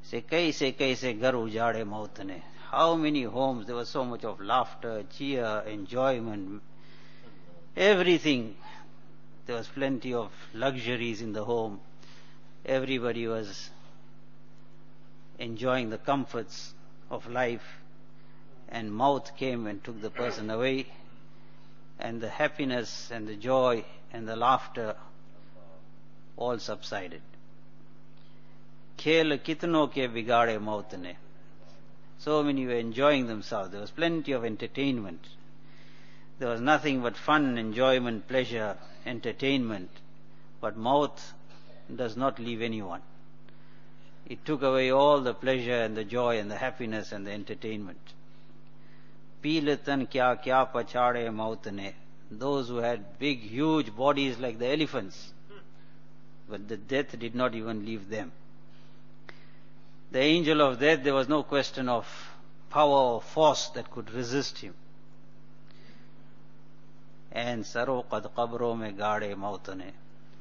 Se kaise ghar ujade maut ne. How many homes, there was so much of laughter, cheer, enjoyment, everything. There was plenty of luxuries in the home. Everybody was enjoying the comforts of life, and maut came and took the person away, and the happiness and the joy and the laughter all subsided. Khel kitno ke bigade maut ne. So many were enjoying themselves. There was plenty of entertainment. There was nothing but fun, enjoyment, pleasure, entertainment. But maut does not leave anyone. It took away all the pleasure and the joy and the happiness and the entertainment. Peelatan kya kya pachade maut ne. Those who had big, huge bodies like the elephants. But the death did not even leave them. The angel of death, there was no question of power or force that could resist him. And saro qad qabro mein gaade maut ne.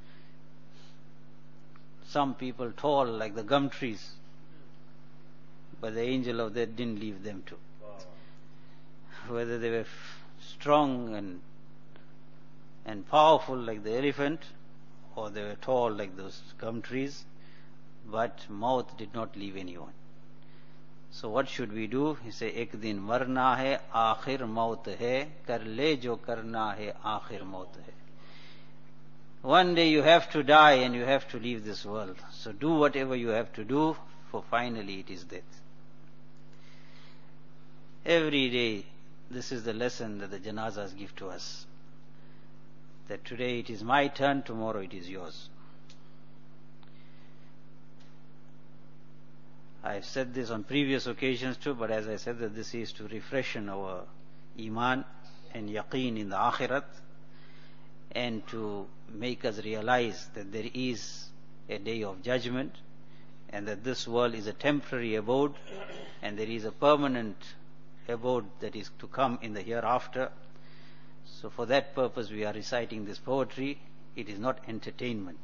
Some people tall like the gum trees, but the angel of death didn't leave them too. Whether they were strong and powerful like the elephant, or they were tall like those gum trees, but maut did not leave anyone. So what should we do? He say, ek din marna hai, aakhir maut hai, kar le jo karna hai, aakhir maut hai. One day you have to die and you have to leave this world. So do whatever you have to do, for finally it is death. Every day, this is the lesson that the janazas give to us. That today it is my turn, tomorrow it is yours. I have said this on previous occasions too, but as I said, that this is to refreshen our iman and yaqeen in the akhirat, and to make us realize that there is a day of judgment, and that this world is a temporary abode, and there is a permanent abode that is to come in the hereafter. So for that purpose we are reciting this poetry. It is not entertainment.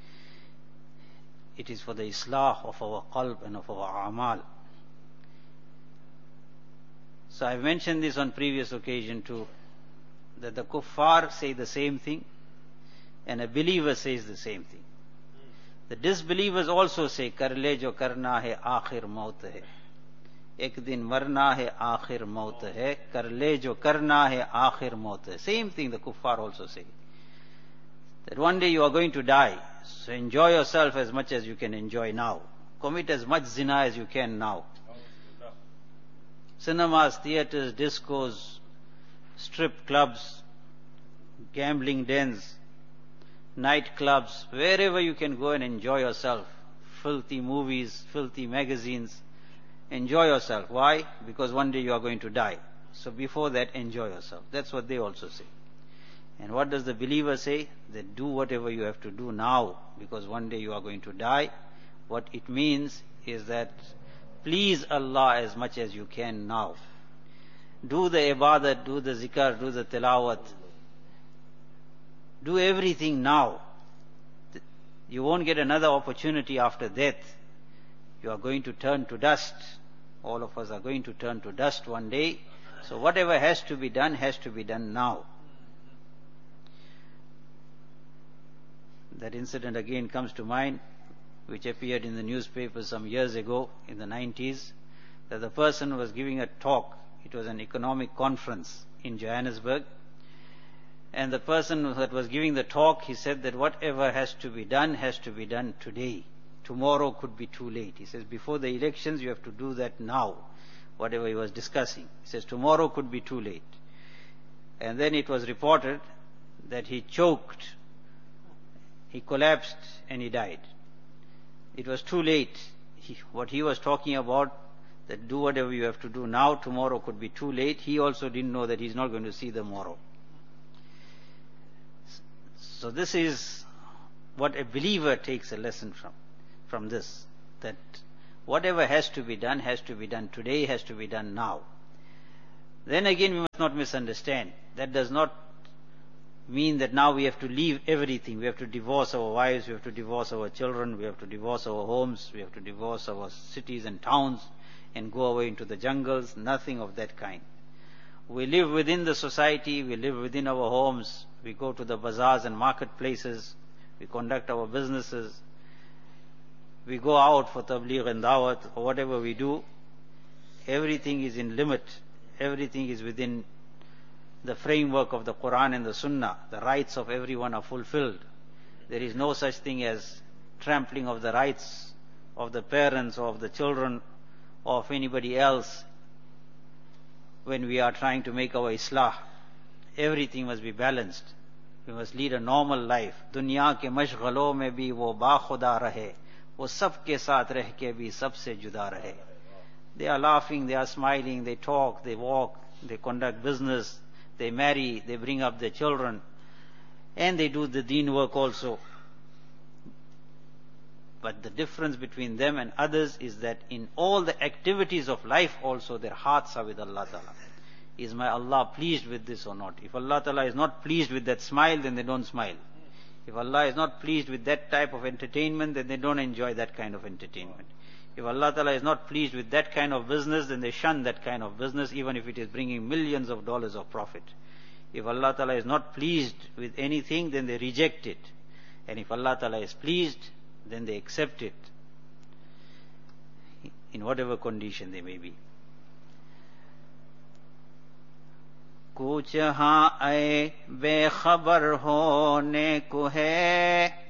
It is for the islah of our qalb and of our amal. So I have mentioned this on previous occasion too, that the kuffar say the same thing and a believer says the same thing. The disbelievers also say, kar le jo karna hai, aakhir maut hai. Ek din marna hai, aakhir maut hai. Kar le jo karna hai, aakhir maut hai. Same thing the kuffar also say. That one day you are going to die. So enjoy yourself as much as you can enjoy now. Commit as much zina as you can now. Cinemas, theatres, discos, strip clubs, gambling dens, night clubs, wherever you can go and enjoy yourself. Filthy movies, filthy magazines. Enjoy yourself. Why? Because one day you are going to die. So before that, enjoy yourself. That's what they also say. And what does the believer say? That do whatever you have to do now, because one day you are going to die. What it means is that please Allah as much as you can now. Do the ibadat, do the zikr, do the tilawat. Do everything now. You won't get another opportunity after death. You are going to turn to dust. All of us are going to turn to dust one day. So whatever has to be done now. That incident again comes to mind, which appeared in the newspaper some years ago in the 90s, that the person was giving a talk. It was an economic conference in Johannesburg. And the person that was giving the talk, he said that whatever has to be done today. Tomorrow could be too late. He says before the elections you have to do that now, whatever he was discussing. He says tomorrow could be too late. And then it was reported that he choked, he collapsed and he died. It was too late. What he was talking about, that do whatever you have to do now, tomorrow could be too late. He also didn't know that he's not going to see the morrow. So this is what a believer takes a lesson from this, that whatever has to be done today, has to be done now. Then again we must not misunderstand. That does not mean that now we have to leave everything. We have to divorce our wives, we have to divorce our children, we have to divorce our homes, we have to divorce our cities and towns and go away into the jungles. Nothing of that kind. We live within the society, we live within our homes, we go to the bazaars and marketplaces, we conduct our businesses, we go out for tabligh and dawat, or whatever we do. Everything is in limit. Everything is within the framework of the Quran and the Sunnah. The rights of everyone are fulfilled. There is no such thing as trampling of the rights of the parents or of the children or of anybody else when we are trying to make our islah. Everything must be balanced. We must lead a normal life. Dunya ke mashghalon mein bhi wo bakhuda rahe, wo sab ke saath reh ke bhi sabse juda rahe. They are laughing, they are smiling, they talk, they walk, they conduct business, they marry, they bring up their children, and they do the deen work also. But the difference between them and others is that in all the activities of life also their hearts are with Allah Ta'ala. Is my Allah pleased with this or not? If Allah Ta'ala is not pleased with that smile, then they don't smile. If Allah is not pleased with that type of entertainment, then they don't enjoy that kind of entertainment. If Allah Ta'ala is not pleased with that kind of business, then they shun that kind of business, even if it is bringing millions of dollars of profit. If Allah Ta'ala is not pleased with anything, then they reject it. And if Allah Ta'ala is pleased, then they accept it, in whatever condition they may be. कुछ हाँ ऐ बेखबर होने को है